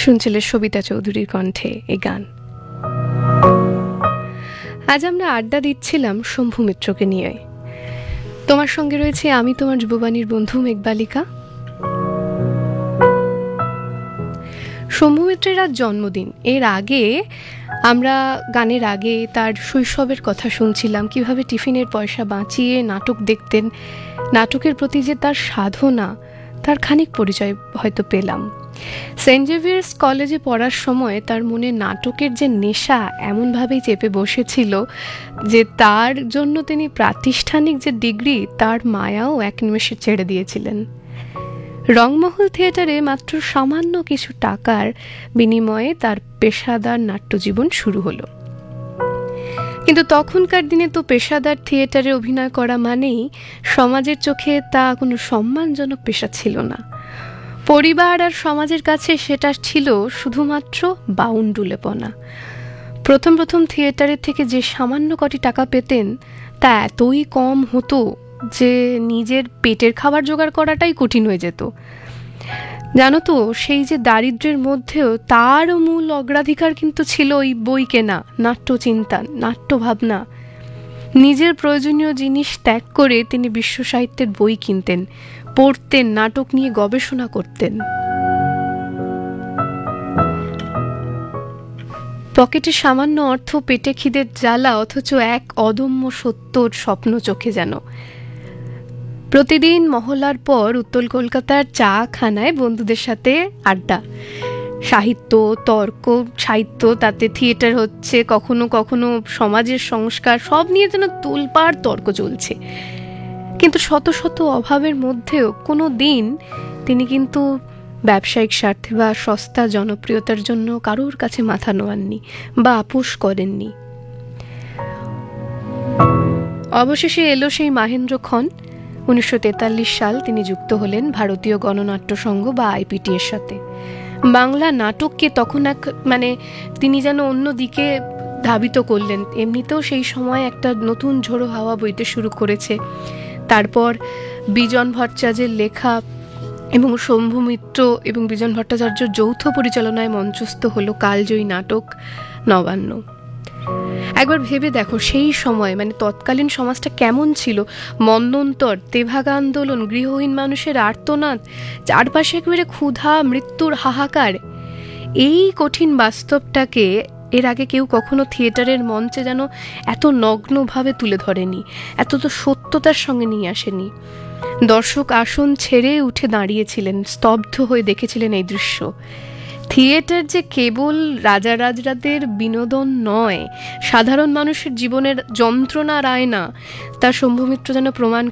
শুনছিলে সবিতা চৌধুরীর কণ্ঠে এই গান। আজ আমরা আড্ডা দিচ্ছিলাম শম্ভু মিত্রকে নিয়ে। তোমার সঙ্গে রয়েছে আমি, তোমার যুববাণীর বন্ধু মেঘবালিকা। শম্ভু মিত্রের আজ জন্মদিন। এর আগে আমরা গানের আগে তার শৈশবের কথা শুনছিলাম, কিভাবে টিফিনের পয়সা বাঁচিয়ে নাটক দেখতেন। নাটকের প্রতি যে তার সাধনা, তার খানিক পরিচয় হয়তো পেলাম। সেন্ট জেভিয়ার্স কলেজে পড়ার সময় তার মনে নাটকের যে নেশা এমনভাবেই চেপে বসেছিল যে তার জন্য তিনি প্রাতিষ্ঠানিক যে ডিগ্রি তার মায়াও এক নিমেষে ছেড়ে দিয়েছিলেন। রংমহল থিয়েটারে মাত্র সামান্য কিছু টাকার বিনিময়ে তার পেশাদার নাট্যজীবন শুরু হলো। কিন্তু তখনকার দিনে তো পেশাদার থিয়েটারে অভিনয় করা মানেই সমাজের চোখে তা কোনো সম্মানজনক পেশা ছিল না। পরিবার আর সমাজের কাছে সেটা ছিল শুধুমাত্র বাউন্ডুলেপনা। প্রথম প্রথম থিয়েটারের থেকে যে সামান্য কটি টাকা পেতেন তা এতই কম হতো যে নিজের পেটের খাবার জোগাড় করাটাই কঠিন হয়ে যেত। জানো তো, সেই যে দারিদ্র্যের মধ্যেও তারও মূল অগ্রাধিকার কিন্তু ছিল ওই বই কেনা, নাট্যচিন্তা, নাট্যভাবনা। নিজের প্রয়োজনীয় জিনিস ত্যাগ করে তিনি বিশ্ব সাহিত্যের বই কিনতেন, পড়তেন, নাটক নিয়ে গবেষণা করতেন। পকেটে সামান্য অর্থ, পেটে খিদের জ্বালা, অথচ এক অদম্য সত্যর স্বপ্ন চোখে যেন। প্রতিদিন মহলার পর উত্তর কলকাতার চা খানায় বন্ধুদের সাথে আড্ডা, সাহিত্য, তর্ক, সাহিত্য, তাতে থিয়েটার হচ্ছে, কখনো কখনো সমাজের সংস্কার, সব নিয়ে যেন তোলপাড় তর্ক চলছে। কিন্তু শত শত অভাবের মধ্যেও কোনো দিন তিনি কিন্তু ব্যবসায়িক স্বার্থে বা সস্তা জনপ্রিয়তার জন্য কারোর কাছে মাথা নোয়াননি বা আপোষ করেননি। অবশেষে এলো সেই মাহেন্দ্রক্ষণ। 1943 সাল তিনি যুক্ত হলেন ভারতীয় গণনাট্য সংঘ বা আইপিটি এর সাথে। বাংলা নাটককে তখন তিনি যেন অন্য দিকে ধাবিত করলেন। এমনিতেও সেই সময় একটা নতুন ঝোড়ো হাওয়া বইতে শুরু করেছে। তারপর বিজন ভট্টাচার্যের লেখা এবং শম্ভু মিত্র এবং বিজন ভট্টাচার্যর যৌথ পরিচালনায় মঞ্চস্থ হলো কালজয়ী নাটক নবান্ন। একবার ভেবে দেখো সেই সময় তৎকালীন সমাজটা কেমন ছিল। মন্বন্তর, তেভাগ আন্দোলন, গৃহহীন মানুষের আর্তনাদ, চারপাশে একেবারে ক্ষুধা, মৃত্যুর হাহাকার। এই কঠিন বাস্তবটাকে এর আগে কেউ কখনো থিয়েটারের মঞ্চে যেন এত নগ্নভাবে তুলে ধরেনি, এত তো সত্যতার সঙ্গে নিয়ে আসেনি। দর্শক আসন ছেড়ে উঠে দাঁড়িয়েছিলেন, স্তব্ধ হয়ে দেখেছিলেন এই দৃশ্য। থিয়েটার যে কেবল রাজা রাজরাদের বিনোদন নয়, সাধারণ মানুষের জীবনের যন্ত্রণার আয়না, তা শম্ভু মিত্র যেন প্রমাণ